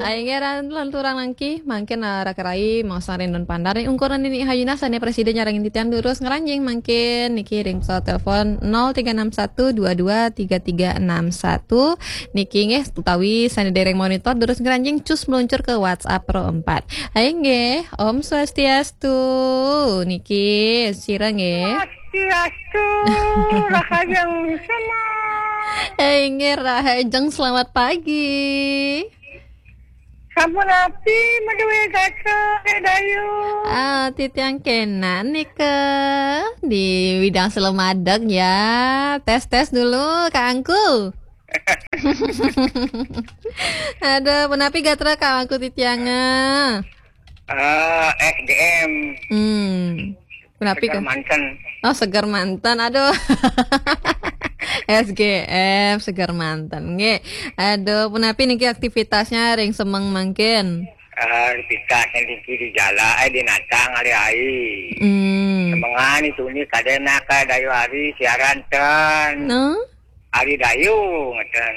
Ainggeran lanturang langki mangkin rakarai mau sarendon pandar ungkuran ini hayuna sane presiden nyarangin titian lurus ngeranjing mangkin niki ring pesawat telepon 0361223361 niki nggih utawi sane dereng monitor lurus ngeranjing cus meluncur ke WhatsApp Pro 4. Nggih Om Swastiastu niki sira nggih Swastiastu rahajeng sama. Nggih rahajeng selamat pagi. Sampun api maduwe kaca dayu. Titiang kenan nih ke di bidang selemadeg ya. Tes dulu Kak Angku. Ada penapi gatra Kak Angku titiangnya. SDM. Penapi kan? Mantan. Oh segar mantan, aduh. SGM segar mantan nge. Aduh, penapi niki aktivitasnya ring semeng mangkin. Aktivitasnya di jala di natang hari-hari. Semengan itu ni kadena ka dayu hari siaran ten. No? Hari dayu ngeten.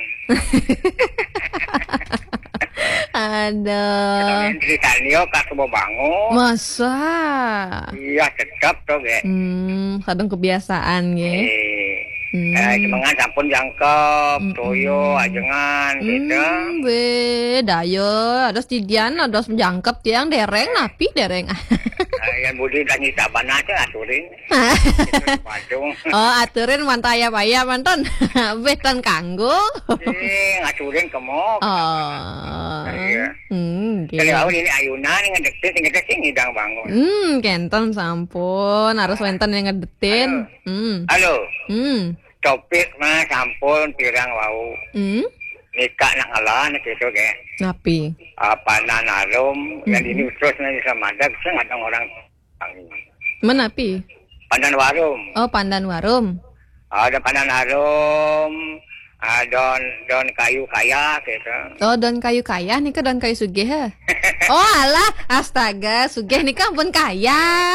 Aduh. Ceritanya kak kebo bangun. Masa? Iya tetap tuh ge. Kadang kebiasaan ge. Semangat sampun jangkep, toyo, ajengan, gitu. Dayo, ada didian, ada jangkep tiang dereng, napi dereng. Yang budi dan nyisaban aja aturin. Oh, aturin mantaya paya mantan. Betan kanggo. Ngaturin kemok. Oh. Jadi awal ini ayunan yang ngedekin ngidang bangun. Kenton sampun, harus wenten yang ngedetin. Halo. Topik mah sampun pirang wau. Nikah nak ngalah gitu kayak. Napi? Panan arum yang ini terus nanti sama ada ada orang. Menapi? Pandan warum. Oh, pandan warum. Ada pandan arum. Don kayu kaya gitu. Oh, don kayu kaya nih ke don kayu sugih ya. Oh alah, astaga, sugih nih kan pun kaya.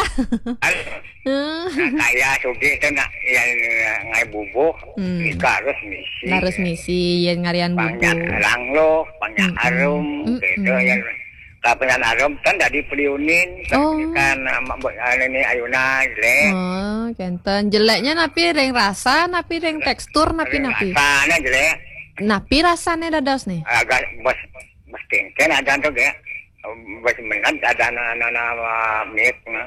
Kaya sugih itu nak yang ngai bubuk, harus misi. Harus misi yang ngarian bubuk. Banyak langlo, banyak arum, gitu yang. Kapan arum kan dari peliunin kan ini ayuna jelek. Oh, kenten jeleknya napi ring rasa, napi ring tekstur, napi. Rasanya jelek. Napi rasanya dados nih. Agak bos tingken ada tuh ya. Bos menang ada nama mik nah.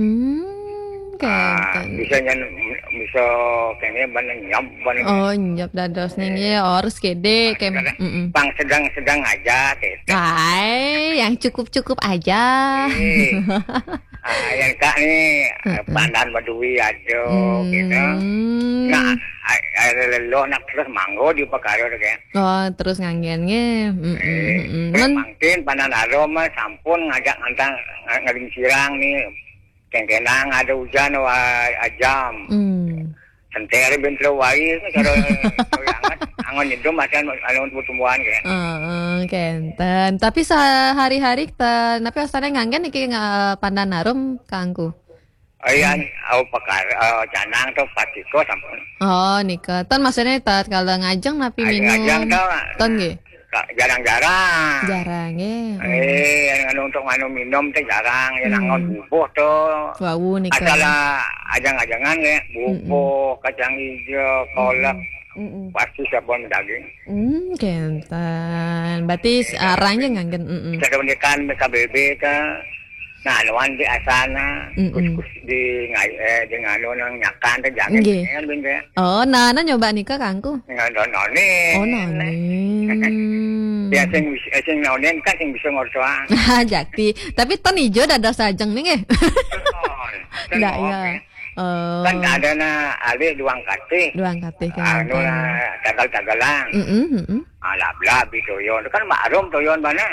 Bisa kayaknya nyap. Oh nyap dados nih harus gede kayak. Bang sedang aja gitu. Hai, yang cukup aja. Yang kak nih pandan badui aja gitu. Nah, lo nak terus manggo di pekaro kayak. Oh, terus nganggennya. Mungkin pandan aroma sampun ngajak ngantang ngaring sirang nih. Kenang ada hujan ajam. Senteri bentro wai kalau hangat angon itu macam anu pertumbuhan kayak. Kenten. Tapi sehari-hari tapi asalnya nganggen iki pandan arum kangku. Iya, au pakar canang tuh patiko sampun. Oh, nika. Ton maksudnya kalau ngajeng napi minum. Ngajeng ton nggih. Jarang. Jarang ya. Yang untuk minum teh jarang, yang angon bubuk tuh. Wau nika. Asalah ajang-ajangan ya, bubuk, kacang hijau, kolak. Pasti sabun daging. Kentan. Berarti arahnya nganggen. Saya menekan KBB kan. Nah, lawan di asana, kus di ngano nang nyakan teh jangan ben. Oh, nana nyoba nikah kangku. Nonen. Oh, nonen. Ya sing nonen kan sing bisa ngorsoan. Jakti. Tapi ton ijo dadas sajeng nih. Ndak ya. Kan ada na ali duang katih kan. Anu na tagal-tagalan. Alabla bitoyon. Kan marum toyon bana.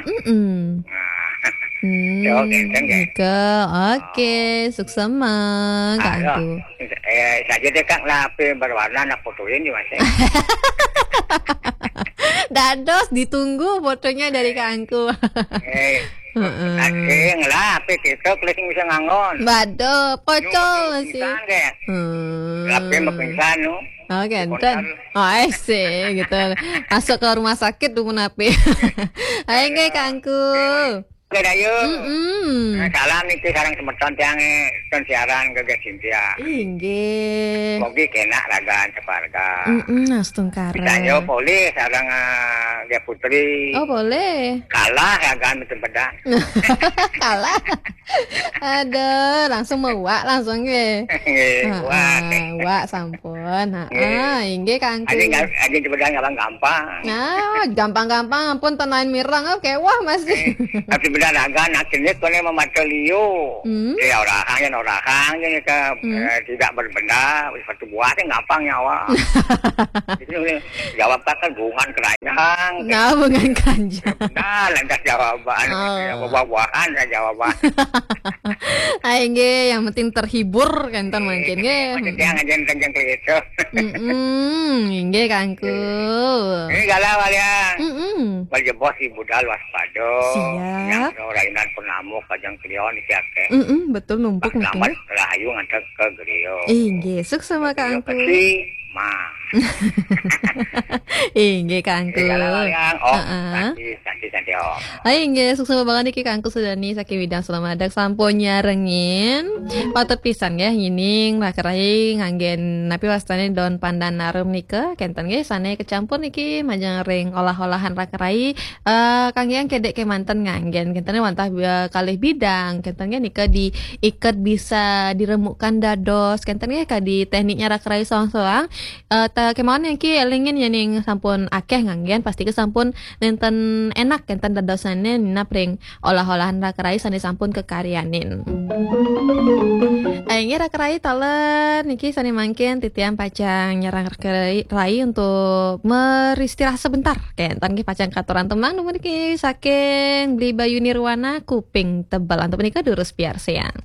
Oke, suksema kangku. Saja deh kang lape berwarna nak fotoin juga sih. Dados ditunggu fotonya dari kangku. Ngelape kita klik bisa ngangon. Bado, pocol sih. Lape mapingsan no. Oh, kenten. Oh, sih gitu. Masuk ke rumah sakit dulu napi. Ayo nggih Kangku. Oke, dayu. Salam niki sareng semeton tiang siaran ke Cynthia. Inggih. Mogi kena ragaan separga. Astung kare. Dayu boleh sareng Ge Putri. Oh, boleh. Kalah ragaan itu pedang. Kalah. Aduh, langsung mewak langsung nggih. Wak sampun. Inggih Kangku. Aja pedang gampang. Nah, gampang-gampang ampun tenain mirang kewah masih. Tapi benar agak akhirnya kone mematalio. Ya orang tidak berbenda, satu buahnya gampang nyawa. Jawab kan bungan keranjang. Nah, bungan keranjang. Nah, lantas jawaban. Buah-buahan jawaban. Ayo nggih, yang penting terhibur kan tan mungkin nggih. Jangan kencang itu. Nggih Kangku. Ini galau ya. Bagi bos ibu dal waspada. Siap. Rainan penamuk kajang klion iki akeh. Betul numpuk mungkin. Selamat rahayu ngantek ke griyo. Nggih, sukses sama Kangku. Ma. Inggih Kangku. Santi om. Ayo nggih sukses banget iki Kangku Sudani saking Widang Selamadak sampun nyarengin. Patut pisan ya nyining rakerai nganggen napi wastane daun pandan narum nika kenten nggih sane kecampur niki majang ring olah-olahan rakerai kangge kedek ke manten nganggen kentene wantah kalih bidang kenten nggih nika diiket bisa diremukkan dados kenten nggih ka di tekniknya rakerai soang-soang kemauan yang ki elingin nyening sampun akeh nganggen pasti ke sampun nenten enak kenten dadosane nina pring olah-olahan rakerai sane sampun kekaryanin. Akhirnya rakerai talen niki sane mangkin titian pacang nyerang rakerai untuk beristirahat sebentar kenten ki pacang katoran temang numun niki saking beli bayu nirwana kuping tebal antuk menika durus biar siang.